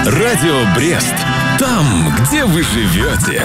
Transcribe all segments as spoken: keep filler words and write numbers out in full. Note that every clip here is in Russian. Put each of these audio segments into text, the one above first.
Радио Брест. Там, где вы живете.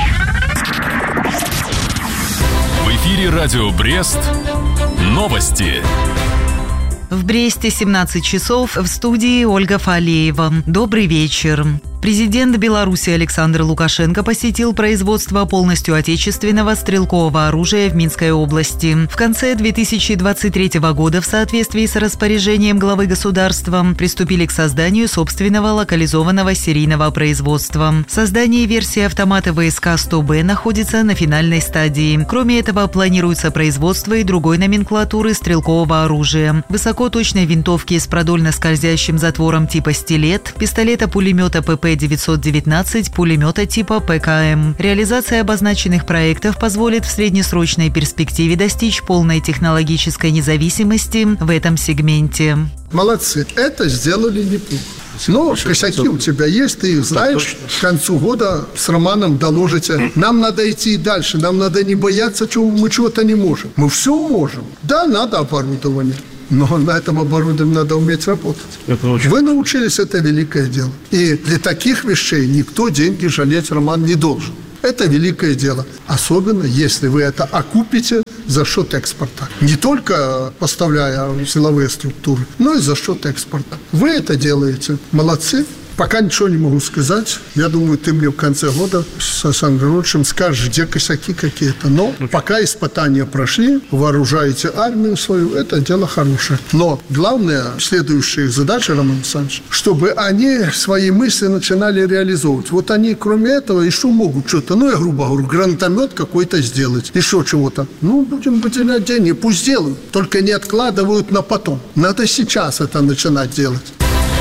В эфире Радио Брест. Новости. В Бресте семнадцать часов, в студии Ольга Фалеева. Добрый вечер. Президент Беларуси Александр Лукашенко посетил производство полностью отечественного стрелкового оружия в Минской области. В конце две тысячи двадцать третьего года в соответствии с распоряжением главы государства приступили к созданию собственного локализованного серийного производства. Создание версии автомата ВСК сто Б находится на финальной стадии. Кроме этого, планируется производство и другой номенклатуры стрелкового оружия. Высокоточной винтовки с продольно-скользящим затвором типа «Стилет», пистолета-пулемета ПП девятьсот девятнадцать, пулемета типа П К М. Реализация обозначенных проектов позволит в среднесрочной перспективе достичь полной технологической независимости в этом сегменте. Молодцы, это сделали неплохо. Но косяки у тебя есть, ты их знаешь. К концу года с Романом доложите. Нам надо идти дальше, нам надо не бояться, чего мы чего-то не можем. Мы все можем. Да, надо оборудование. Но на этом оборудовании надо уметь работать. Вы научились, это великое дело. И для таких вещей никто деньги жалеть, Роман, не должен. Это великое дело. Особенно, если вы это окупите за счет экспорта. Не только поставляя силовые структуры, но и за счет экспорта. Вы это делаете. Молодцы. Пока ничего не могу сказать. Я думаю, ты мне в конце года с Александром Григорьевичем скажешь, где косяки какие-то. Но пока испытания прошли, вооружаете армию свою, это дело хорошее. Но главное, следующая задача, Роман Александрович, чтобы они свои мысли начинали реализовывать. Вот они, кроме этого, еще могут что-то, ну, я грубо говорю, гранатомет какой-то сделать, еще чего-то. Ну, будем выделять деньги, пусть делают, только не откладывают на потом. Надо сейчас это начинать делать.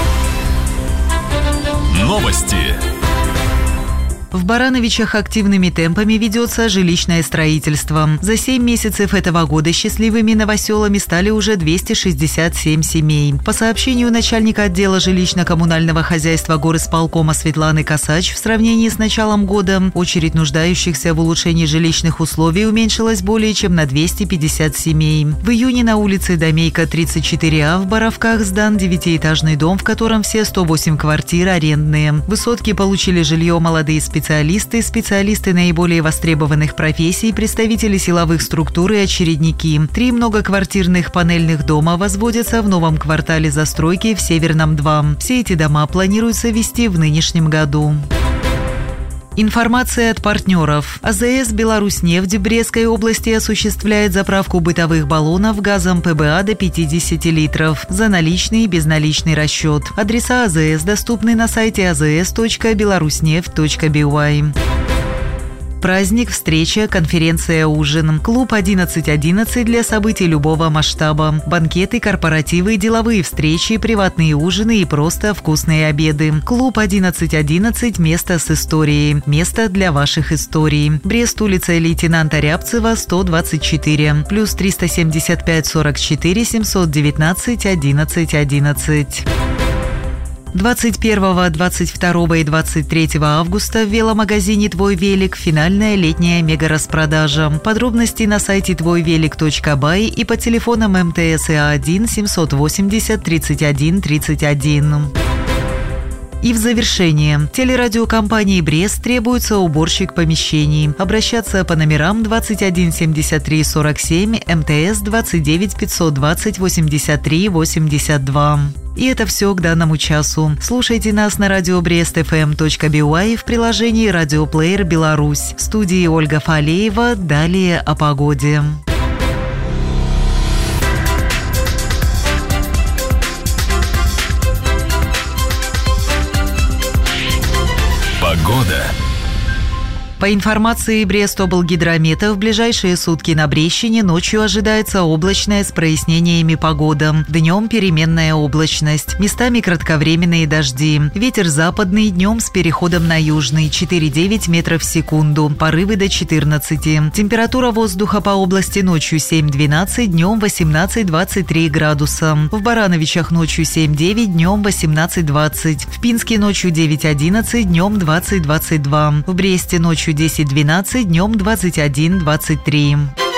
Новости. В Барановичах активными темпами ведется жилищное строительство. За семь месяцев этого года счастливыми новоселами стали уже двести шестьдесят семь семей. По сообщению начальника отдела жилищно-коммунального хозяйства горисполкома Светланы Косач, в сравнении с началом года очередь нуждающихся в улучшении жилищных условий уменьшилась более чем на двести пятьдесят семей. В июне на улице Домейка тридцать четыре А в Боровках сдан девятиэтажный дом, в котором все сто восемь квартир арендные. В высотке получили жилье молодые специалисты. Специалисты, специалисты наиболее востребованных профессий, представители силовых структур и очередники. Три многоквартирных панельных дома возводятся в новом квартале застройки в Северном два. Все эти дома планируется ввести в нынешнем году. Информация от партнеров. А З С «Беларусьнефть» в Брестской области осуществляет заправку бытовых баллонов газом П Б А до пятьдесят литров за наличный и безналичный расчет. Адреса А З С доступны на сайте а зэ эс точка беларуснефть точка би уай. Праздник, встреча, конференция, ужин. Клуб одиннадцать одиннадцать для событий любого масштаба. Банкеты, корпоративы, деловые встречи, приватные ужины и просто вкусные обеды. Клуб одиннадцать одиннадцать – место с историей. Место для ваших историй. Брест, улица лейтенанта Рябцева, сто двадцать четыре. Плюс триста семьдесят пять сорок четыре семьсот девятнадцать одиннадцать одиннадцать. двадцать первого, двадцать второго и двадцать третьего августа в веломагазине «Твой велик» финальная летняя мега-распродажа. Подробности на сайте твой велик точка бай и по телефонам М Т С И А один семьсот восемьдесят тридцать один тридцать один. И в завершение. Телерадиокомпании «Брест» требуется уборщик помещений. Обращаться по номерам двадцать один семьдесят три сорок семь, М Т С двадцать девять пятьсот двадцать восемьдесят три восемьдесят два. И это все к данному часу. Слушайте нас на радио брест эф эм точка би уай в приложении «Радиоплеер Беларусь». В студии Ольга Фалеева. Далее о погоде. Погода. По информации Брестоблгидромета, в ближайшие сутки на Брещине ночью ожидается облачная с прояснениями погода. Днем переменная облачность. Местами кратковременные дожди. Ветер западный, днем с переходом на южный. четыре-девять метров в секунду. Порывы до четырнадцати. Температура воздуха по области ночью семь-двенадцать, днем восемнадцать-двадцать три градуса. В Барановичах ночью семь-девять, днем восемнадцать-двадцать. В Пинске ночью девять-одиннадцать, днем двадцать-двадцать два. В Бресте ночью десять-двенадцать, днем двадцать один-двадцать три.